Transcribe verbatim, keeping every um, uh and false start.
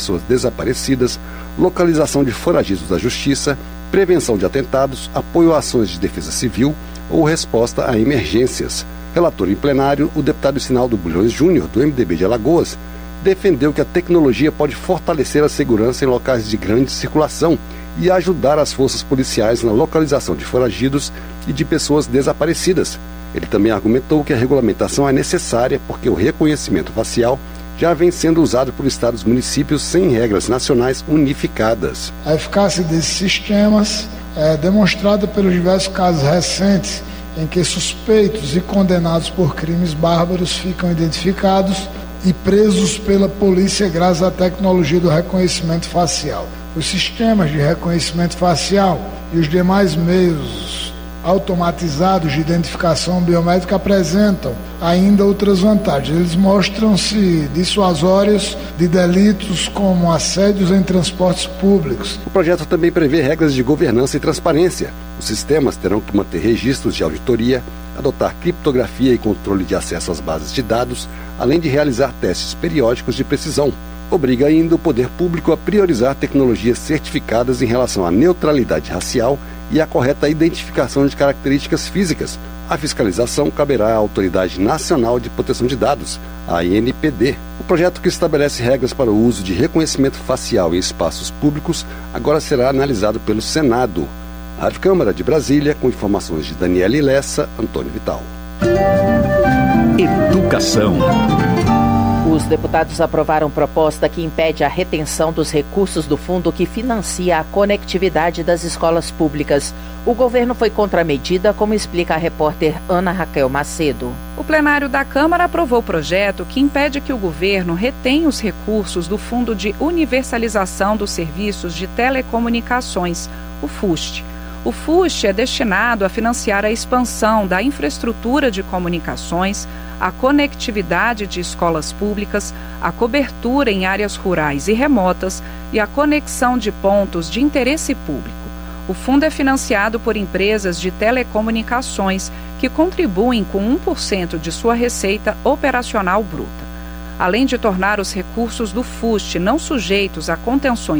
pessoas desaparecidas, localização de foragidos da justiça, prevenção de atentados, apoio a ações de defesa civil ou resposta a emergências. Relator em plenário, o deputado Sinaldo Bulhões Júnior, do M D B de Alagoas, defendeu que a tecnologia pode fortalecer a segurança em locais de grande circulação e ajudar as forças policiais na localização de foragidos e de pessoas desaparecidas. Ele também argumentou que a regulamentação é necessária porque o reconhecimento facial já vem sendo usado por estados e municípios sem regras nacionais unificadas. A eficácia desses sistemas é demonstrada pelos diversos casos recentes em que suspeitos e condenados por crimes bárbaros ficam identificados e presos pela polícia graças à tecnologia do reconhecimento facial. Os sistemas de reconhecimento facial e os demais meios automatizados de identificação biométrica apresentam ainda outras vantagens. Eles mostram-se dissuasórios de delitos como assédios em transportes públicos. O projeto também prevê regras de governança e transparência. Os sistemas terão que manter registros de auditoria, adotar criptografia e controle de acesso às bases de dados, além de realizar testes periódicos de precisão. Obriga ainda o poder público a priorizar tecnologias certificadas em relação à neutralidade racial e à correta identificação de características físicas. A fiscalização caberá à Autoridade Nacional de Proteção de Dados, a A N P D. O projeto que estabelece regras para o uso de reconhecimento facial em espaços públicos agora será analisado pelo Senado. Rádio Câmara de Brasília, com informações de Daniela Lessa, Antônio Vital. Educação. Os deputados aprovaram proposta que impede a retenção dos recursos do fundo que financia a conectividade das escolas públicas. O governo foi contra a medida, como explica a repórter Ana Raquel Macedo. O plenário da Câmara aprovou o projeto que impede que o governo retenha os recursos do Fundo de Universalização dos Serviços de Telecomunicações, o FUST. O FUST é destinado a financiar a expansão da infraestrutura de comunicações, a conectividade de escolas públicas, a cobertura em áreas rurais e remotas e a conexão de pontos de interesse público. O fundo é financiado por empresas de telecomunicações que contribuem com um por cento de sua receita operacional bruta. Além de tornar os recursos do FUST não sujeitos a contenções